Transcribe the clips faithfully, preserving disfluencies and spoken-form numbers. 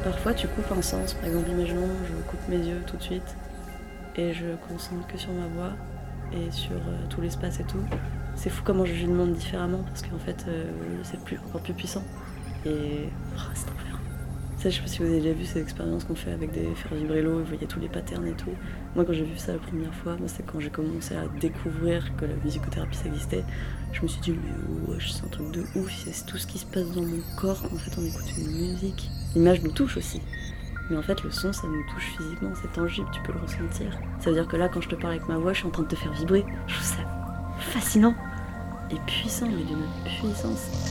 Parfois tu coupes un sens, par exemple imaginons je coupe mes yeux tout de suite et je concentre que sur ma voix et sur euh, tout l'espace et tout. C'est fou comment je vis le monde différemment parce qu'en fait euh, c'est plus, encore plus puissant et oh, c'est enfer. Ça, je sais pas si vous avez déjà vu ces expériences qu'on fait avec des faire vibrer l'eau, vous voyez tous les patterns et tout. Moi quand j'ai vu ça la première fois, moi, c'est quand j'ai commencé à découvrir que la musicothérapie ça existait, je me suis dit mais ouais, c'est un truc de ouf, c'est tout ce qui se passe dans mon corps, en fait on écoute une musique. L'image nous touche aussi, mais en fait le son ça nous touche physiquement, c'est tangible, tu peux le ressentir. Ça veut dire que là quand je te parle avec ma voix, je suis en train de te faire vibrer, je trouve ça fascinant et puissant, mais d'une puissance.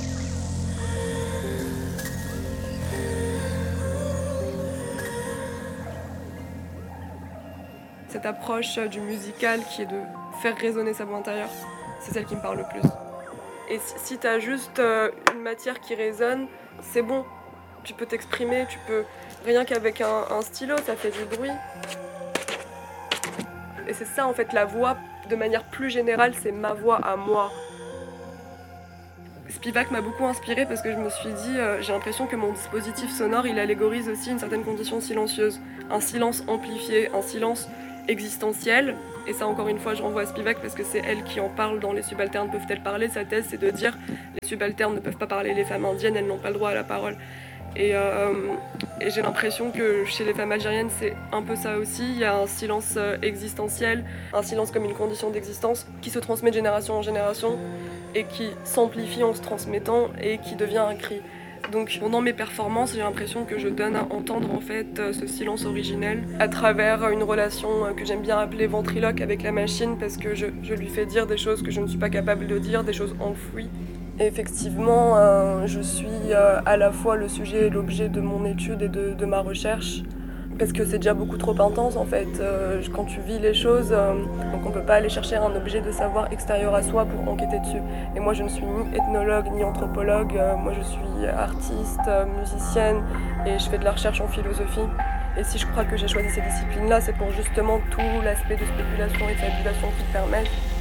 Cette approche du musical qui est de faire résonner sa voix intérieure, c'est celle qui me parle le plus. Et si, si t'as juste euh, une matière qui résonne, c'est bon. Tu peux t'exprimer, tu peux... Rien qu'avec un, un stylo, ça fait du bruit. Et c'est ça en fait, la voix, de manière plus générale, c'est ma voix à moi. Spivak m'a beaucoup inspirée parce que je me suis dit, euh, j'ai l'impression que mon dispositif sonore, il allégorise aussi une certaine condition silencieuse. Un silence amplifié, un silence existentielle, et ça encore une fois je renvoie à Spivak parce que c'est elle qui en parle dans Les subalternes peuvent-elles parler. Sa thèse c'est de dire les subalternes ne peuvent pas parler, les femmes indiennes elles n'ont pas le droit à la parole. Et, euh, et j'ai l'impression que chez les femmes algériennes c'est un peu ça aussi, il y a un silence existentiel, un silence comme une condition d'existence qui se transmet de génération en génération et qui s'amplifie en se transmettant et qui devient un cri. Donc pendant mes performances, j'ai l'impression que je donne à entendre en fait ce silence originel à travers une relation que j'aime bien appeler ventriloque avec la machine parce que je, je lui fais dire des choses que je ne suis pas capable de dire, des choses enfouies. Et effectivement, euh, je suis euh, à la fois le sujet et l'objet de mon étude et de, de ma recherche parce que c'est déjà beaucoup trop intense en fait. Euh, quand tu vis les choses, euh, donc on peut pas aller chercher un objet de savoir extérieur à soi pour enquêter dessus. Et moi je ne suis ni ethnologue ni anthropologue, euh, moi je suis artiste, euh, musicienne et je fais de la recherche en philosophie. Et si je crois que j'ai choisi ces disciplines-là, c'est pour justement tout l'aspect de spéculation et de fabulation qu'ils permettent.